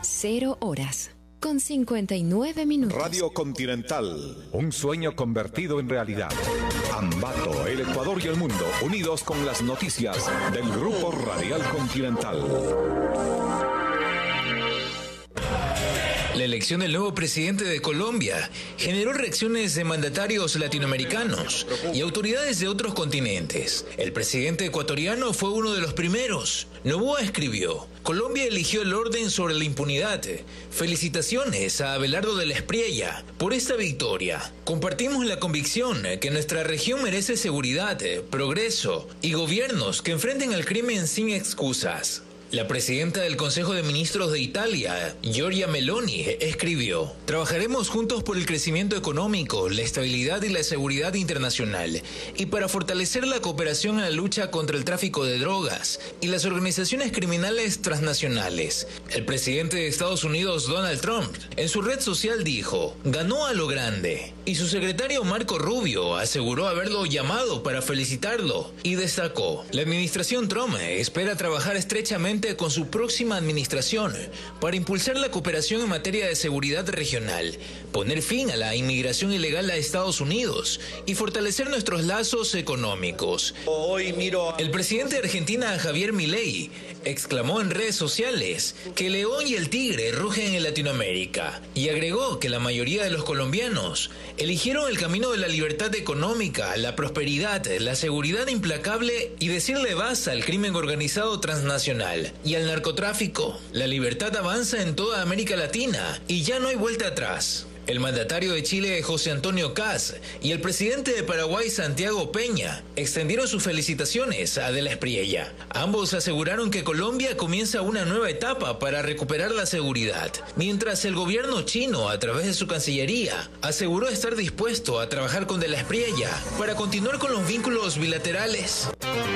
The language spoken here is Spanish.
0 horas con 59 minutos. Radio Continental. Un sueño convertido en realidad. Ambato, el Ecuador y el mundo, unidos con las noticias del Grupo Radial Continental. La elección del nuevo presidente de Colombia generó reacciones de mandatarios latinoamericanos y autoridades de otros continentes. El presidente ecuatoriano fue uno de los primeros. Noboa escribió: Colombia eligió el orden sobre la impunidad. Felicitaciones a Abelardo de la Espriella por esta victoria. Compartimos la convicción que nuestra región merece seguridad, progreso y gobiernos que enfrenten al crimen sin excusas. La presidenta del Consejo de Ministros de Italia, Giorgia Meloni, escribió: trabajaremos juntos por el crecimiento económico, la estabilidad y la seguridad internacional, y para fortalecer la cooperación en la lucha contra el tráfico de drogas y las organizaciones criminales transnacionales. El presidente de Estados Unidos, Donald Trump, en su red social dijo: ganó a lo grande. Y su secretario Marco Rubio aseguró haberlo llamado para felicitarlo y destacó: la administración Trump espera trabajar estrechamente con su próxima administración para impulsar la cooperación en materia de seguridad regional, poner fin a la inmigración ilegal a Estados Unidos y fortalecer nuestros lazos económicos. El presidente de Argentina, Javier Milei, exclamó en redes sociales que el león y el tigre rugen en Latinoamérica y agregó que la mayoría de los colombianos eligieron el camino de la libertad económica, la prosperidad, la seguridad implacable y decirle basta al crimen organizado transnacional y al narcotráfico. La libertad avanza en toda América Latina y ya no hay vuelta atrás. El mandatario de Chile, José Antonio Kast, y el presidente de Paraguay, Santiago Peña, extendieron sus felicitaciones a De la Espriella. Ambos aseguraron que Colombia comienza una nueva etapa para recuperar la seguridad, mientras el gobierno chino, a través de su Cancillería, aseguró estar dispuesto a trabajar con De la Espriella para continuar con los vínculos bilaterales.